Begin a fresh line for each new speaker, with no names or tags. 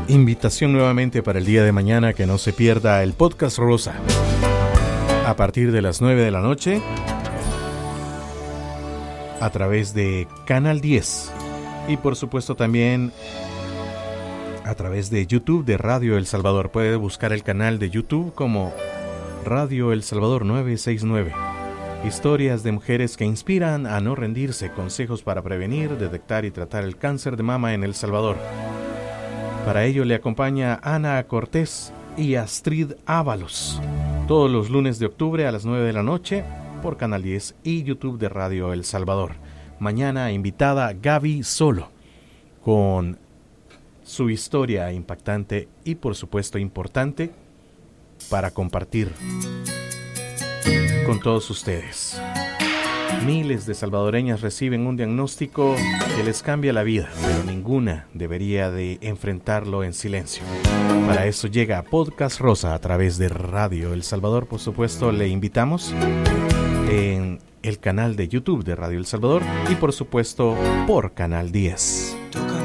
Invitación nuevamente para el día de mañana, que no se pierda el Podcast Rosa a partir de las 9 de la noche a través de Canal 10 y por supuesto también a través de YouTube de Radio El Salvador. Puede buscar el canal de YouTube como Radio El Salvador 969. Historias de mujeres que inspiran a no rendirse, consejos para prevenir, detectar y tratar el cáncer de mama en El Salvador. Para ello le acompaña Ana Cortés y Astrid Ábalos, todos los lunes de octubre a las 9 de la noche por Canal 10 y YouTube de Radio El Salvador. Mañana invitada Gaby Solo, con su historia impactante y por supuesto importante para compartir con todos ustedes. Miles de salvadoreñas reciben un diagnóstico que les cambia la vida, pero ninguna debería de enfrentarlo en silencio. Para eso llega Podcast Rosa a través de Radio El Salvador. Por supuesto, le invitamos en el canal de YouTube de Radio El Salvador y por supuesto por Canal 10.